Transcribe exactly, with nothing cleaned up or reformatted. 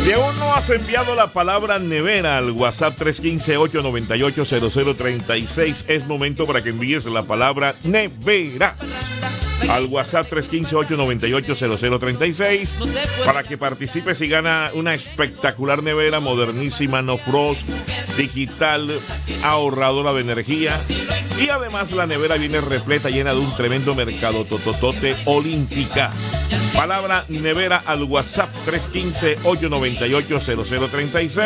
Si aún no has enviado la palabra nevera al WhatsApp tres uno cinco, ocho nueve ocho, cero cero tres seis, es momento para que envíes la palabra nevera al WhatsApp tres uno cinco, ocho nueve ocho, cero cero tres seis para que participes y gana una espectacular nevera modernísima, no frost, digital, ahorradora de energía. Y además la nevera viene repleta, llena de un tremendo mercado tototote olímpica. Palabra nevera al WhatsApp tres uno cinco, ocho nueve ocho, cero cero tres seis